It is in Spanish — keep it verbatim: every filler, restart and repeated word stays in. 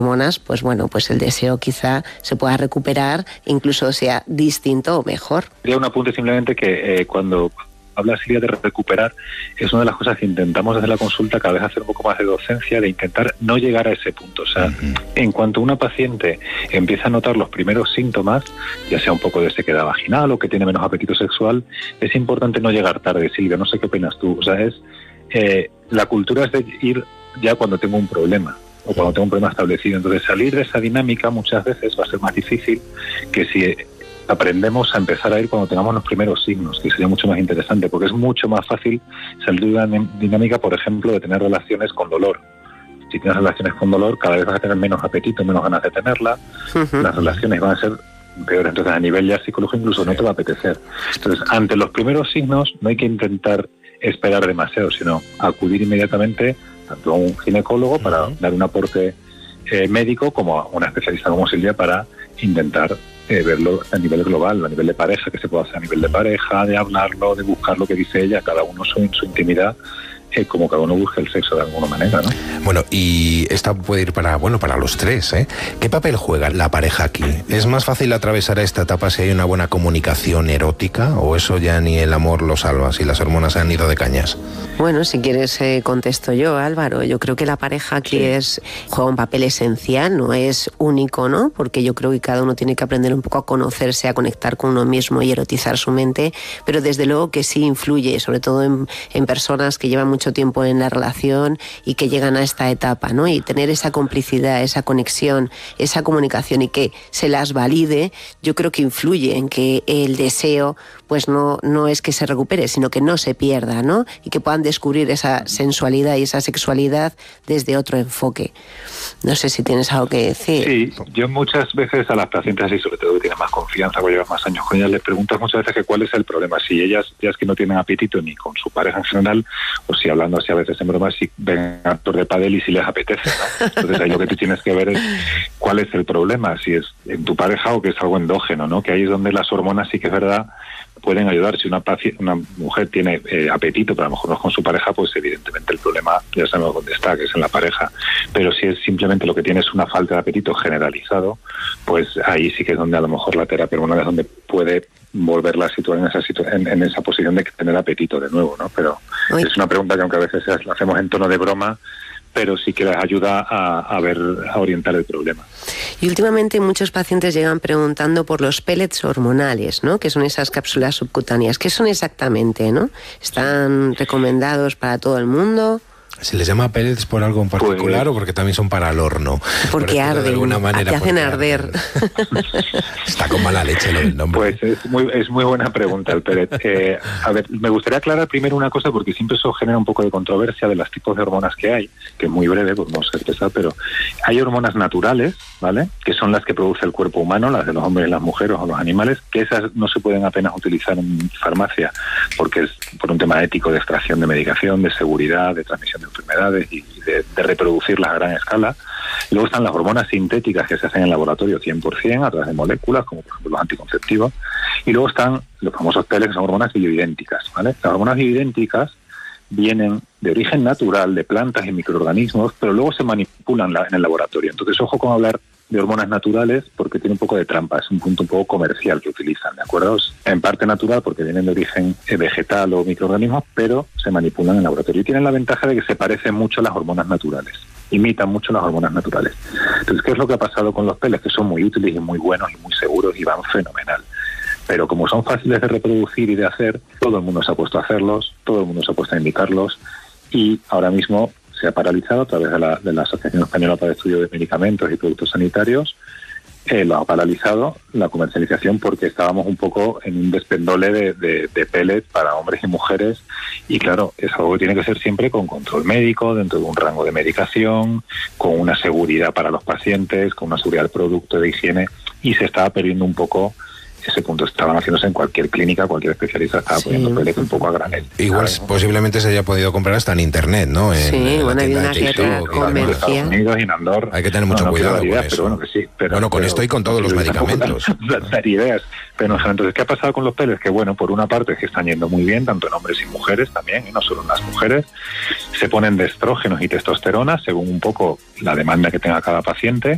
hormonas, pues bueno, pues el deseo quizá se pueda recuperar, incluso sea distinto o mejor. Quería un apunte simplemente que eh, cuando habla Silvia de recuperar, es una de las cosas que intentamos desde la consulta cada vez hacer un poco más de docencia, de intentar no llegar a ese punto. O sea, uh-huh. en cuanto una paciente empieza a notar los primeros síntomas, ya sea un poco de sequedad vaginal o que tiene menos apetito sexual, es importante no llegar tarde. Silvia, no sé qué opinas tú. O sea, es eh, la cultura es de ir ya cuando tengo un problema o cuando tengo un problema establecido. Entonces, salir de esa dinámica muchas veces va a ser más difícil que si aprendemos a empezar a ir cuando tengamos los primeros signos, que sería mucho más interesante, porque es mucho más fácil salir de una dinámica, por ejemplo, de tener relaciones con dolor. Si tienes relaciones con dolor, cada vez vas a tener menos apetito, menos ganas de tenerla, uh-huh. las relaciones van a ser peores, entonces a nivel ya psicológico incluso sí. no te va a apetecer. Entonces, ante los primeros signos no hay que intentar esperar demasiado, sino acudir inmediatamente tanto a un ginecólogo uh-huh. para dar un aporte eh, médico como a una especialista como Silvia para intentar eh, verlo a nivel global, a nivel de pareja, que se puede hacer a nivel de pareja, de hablarlo, de buscar lo que dice ella, cada uno su, en su intimidad, eh, como cada uno busca el sexo de alguna manera, ¿no? Bueno, y esta puede ir para, bueno, para los tres, ¿eh? ¿Qué papel juega la pareja aquí? ¿Es más fácil atravesar esta etapa si hay una buena comunicación erótica o eso ya ni el amor lo salva, si las hormonas han ido de cañas? Bueno, si quieres eh, contesto yo, Álvaro. Yo creo que la pareja aquí sí. es juega un papel esencial, no es único, ¿no? Porque yo creo que cada uno tiene que aprender un poco a conocerse, a conectar con uno mismo y erotizar su mente, pero desde luego que sí influye, sobre todo en, en personas que llevan mucho tiempo en la relación y que llegan a esta etapa, ¿no? Y tener esa complicidad, esa conexión, esa comunicación y que se las valide, yo creo que influye en que el deseo pues no, no es que se recupere, sino que no se pierda, ¿no? Y que puedan descubrir esa sensualidad y esa sexualidad desde otro enfoque. No sé si tienes algo que decir. Sí, yo muchas veces a las pacientes, y sobre todo que tienen más confianza, porque llevan más años con ellas, les preguntas muchas veces que cuál es el problema. Si ellas, ellas que no tienen apetito ni con su pareja en general, o si hablando así a veces en broma, si ven actor de pádel y si les apetece, ¿no? Entonces ahí lo que tú tienes que ver es cuál es el problema, si es en tu pareja o que es algo endógeno, ¿no? Que ahí es donde las hormonas sí que es verdad pueden ayudar. Si una paci- una mujer tiene eh, apetito, pero a lo mejor no es con su pareja, pues evidentemente el problema ya sabemos dónde está, que es en la pareja. Pero si es simplemente lo que tiene es una falta de apetito generalizado, pues ahí sí que es donde a lo mejor la terapia hormonal es donde puede volverla a situar en esa situ- en, en esa posición de tener apetito de nuevo, ¿no? Pero Uy. es una pregunta que aunque a veces la hacemos en tono de broma, pero sí que les ayuda a, a ver, a orientar el problema. Y últimamente muchos pacientes llegan preguntando por los pellets hormonales, ¿no? Que son esas cápsulas subcutáneas. ¿Qué son exactamente, no? ¿Están recomendados para todo el mundo? ¿Se les llama pellets por algo en particular pues, o porque también son para el horno? Porque por arden, de alguna manera, te hacen arder. Está con mala leche lo del nombre. Pues es muy es muy buena pregunta el pellet. Eh, a ver, me gustaría aclarar primero una cosa, porque siempre eso genera un poco de controversia de los tipos de hormonas que hay, que es muy breve, pues no sé pesar, pero hay hormonas naturales, ¿vale? Que son las que produce el cuerpo humano, las de los hombres y las mujeres o los animales, que esas no se pueden apenas utilizar en farmacia, porque es por un tema ético de extracción de medicación, de seguridad, de transmisión de enfermedades y de, de reproducirlas a gran escala. Luego están las hormonas sintéticas que se hacen en laboratorio cien por ciento a través de moléculas, como por ejemplo los anticonceptivos. Y luego están los famosos pellets, que son hormonas bioidénticas, ¿vale? Las hormonas bioidénticas vienen de origen natural de plantas y microorganismos, pero luego se manipulan la, en el laboratorio. Entonces, ojo con hablar de hormonas naturales porque tiene un poco de trampa, es un punto un poco comercial que utilizan, ¿de acuerdo? En parte natural porque vienen de origen vegetal o microorganismos, pero se manipulan en el laboratorio y tienen la ventaja de que se parecen mucho a las hormonas naturales, imitan mucho las hormonas naturales. Entonces, ¿qué es lo que ha pasado con los pellets? Que son muy útiles y muy buenos y muy seguros y van fenomenal. Pero como son fáciles de reproducir y de hacer, todo el mundo se ha puesto a hacerlos, todo el mundo se ha puesto a indicarlos y ahora mismo se ha paralizado a través de la, de la Asociación Española para el Estudio de Medicamentos y Productos Sanitarios. Eh, lo ha paralizado la comercialización porque estábamos un poco en un despendole de, de, de pellets para hombres y mujeres y claro, es algo que tiene que ser siempre con control médico, dentro de un rango de medicación, con una seguridad para los pacientes, con una seguridad del producto, de higiene, y se estaba perdiendo un poco ese punto. Estaban haciéndose en cualquier clínica, cualquier especialista estaba sí. poniendo pellets un poco a granel. Igual ¿sabes? Posiblemente se haya podido comprar hasta en internet, ¿no? En, sí, en bueno, la hay tienda una de TikTok, comercial. En Estados Unidos y en Andorra. Hay que tener mucho no, no cuidado ideas, con eso. Pero bueno, que sí, pero, bueno, con pero, esto y con todos los medicamentos. Dar ideas. Pero entonces, ¿qué ha pasado con los pellets? Que bueno, por una parte es que están yendo muy bien, tanto en hombres y mujeres también, y no solo en las mujeres. Se ponen de estrógenos y testosterona, según un poco la demanda que tenga cada paciente.